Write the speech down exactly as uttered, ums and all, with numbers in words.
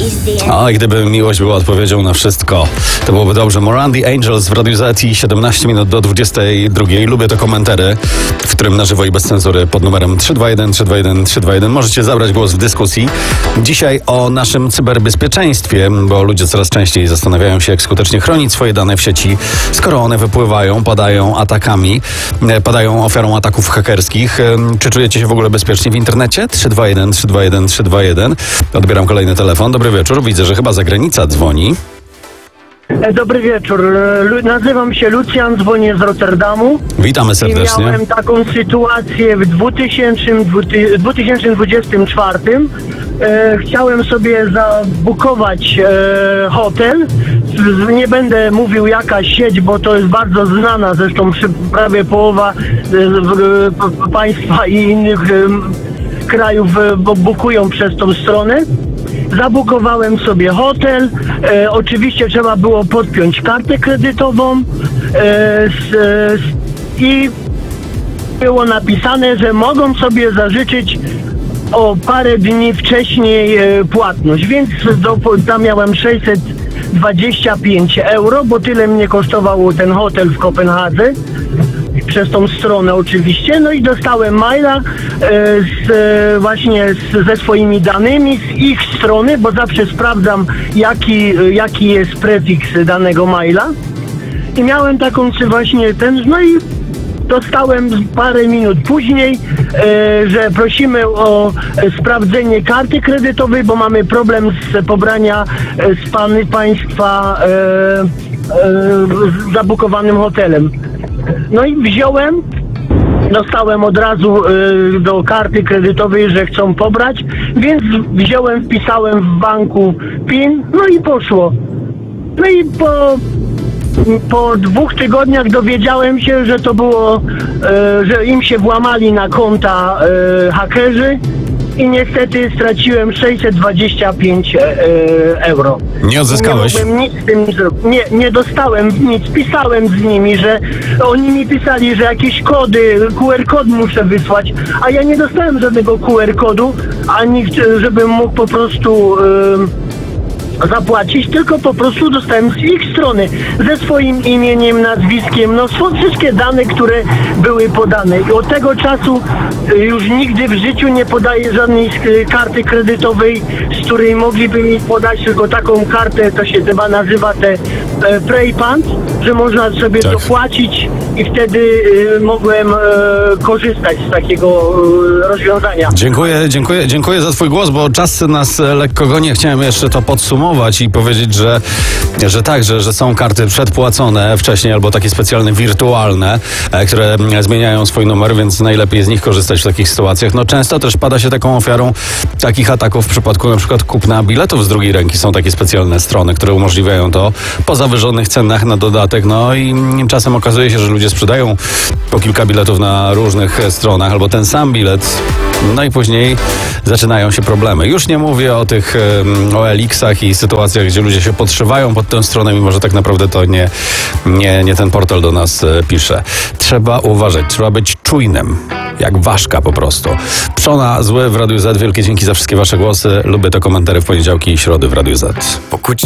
A gdyby miłość była odpowiedzią na wszystko, to byłoby dobrze. Morandi Angels w Radiu Z i siedemnaście minut do dwudziestej drugiej. Lubię te komentary, w którym na żywo i bez cenzury pod numerem trzy dwa jeden trzy dwa jeden trzy dwa jeden możecie zabrać głos w dyskusji. Dzisiaj o naszym cyberbezpieczeństwie, bo ludzie coraz częściej zastanawiają się, jak skutecznie chronić swoje dane w sieci, skoro one wypływają, padają atakami, padają ofiarą ataków hakerskich. Czy czujecie się w ogóle bezpiecznie w internecie? trzy dwa jeden trzy dwa jeden trzy dwa jeden. Odbieram kolejny telefon. Dobry wieczór. Widzę, że chyba zagranica dzwoni. Dobry wieczór. Lu- Nazywam się Lucjan, dzwonię z Rotterdamu. Witamy I serdecznie. miałem taką sytuację w dwa tysiące dwudziestym czwartym. E, chciałem sobie zabukować e, hotel. Z- Nie będę mówił jaka sieć, bo to jest bardzo znana. Zresztą przy, prawie połowa e, e, państwa i innych e, krajów e, bo bukują przez tą stronę. Zabukowałem sobie hotel, e, oczywiście trzeba było podpiąć kartę kredytową e, s, e, s, i było napisane, że mogą sobie zażyczyć o parę dni wcześniej e, płatność, więc do, tam miałem sześćset dwadzieścia pięć euro, bo tyle mnie kosztował ten hotel w Kopenhadze. Przez tą stronę oczywiście, no i dostałem maila e, z, e, właśnie z, ze swoimi danymi z ich strony, bo zawsze sprawdzam jaki, jaki jest prefiks danego maila i miałem taką czy właśnie ten, no i dostałem parę minut później, e, że prosimy o e, sprawdzenie karty kredytowej, bo mamy problem z pobrania e, z pan, państwa e, e, z zabukowanym hotelem. No i wziąłem, dostałem od razu y, do karty kredytowej, że chcą pobrać, więc wziąłem, wpisałem w banku PIN, no i poszło. No i po, po dwóch tygodniach dowiedziałem się, że to było, y, że im się włamali na konta y, hakerzy i niestety straciłem sześćset dwadzieścia pięć euro. Nie odzyskałeś? Nie mogłem nic z tym zrobić. Nie, nie dostałem nic. Pisałem z nimi, że oni mi pisali, że jakieś kody, Q R kod muszę wysłać, a ja nie dostałem żadnego Q R kodu, ani żebym mógł po prostu yy, zapłacić, tylko po prostu dostałem z ich strony, ze swoim imieniem, nazwiskiem, no są wszystkie dane, które były podane i od tego czasu y, już nigdy w życiu nie podaję żadnej y, karty kredytowej, z której mogliby mi podać tylko taką kartę, to się chyba nazywa te e, PayPant, że można sobie Tak. dopłacić i wtedy y, mogłem e, korzystać z takiego e, rozwiązania. Dziękuję, dziękuję, dziękuję za twój głos, bo czas nas lekko goni. Chciałem jeszcze to podsumować i powiedzieć, że, że tak, że, że są karty przedpłacone wcześniej albo takie specjalne wirtualne, e, które zmieniają swój numer, więc najlepiej z nich korzystać w takich sytuacjach. No często też pada się taką ofiarą takich ataków w przypadku na przykład kupna biletów z drugiej ręki. Są takie specjalne strony, które umożliwiają to po zawyżonych cenach na dodatek. No i czasem okazuje się, że ludzie sprzedają po kilka biletów na różnych stronach albo ten sam bilet. No i później zaczynają się problemy. Już nie mówię o tych um, O L X-ach i sytuacjach, gdzie ludzie się podszywają pod tę stronę, mimo że tak naprawdę to nie, nie, nie ten portal do nas e, pisze. Trzeba uważać, trzeba być czujnym, jak ważka po prostu. Przona Zły w Radiu Z. Wielkie dzięki za wszystkie wasze głosy. Lubię te komentarze w poniedziałki i środy w Radiu Z.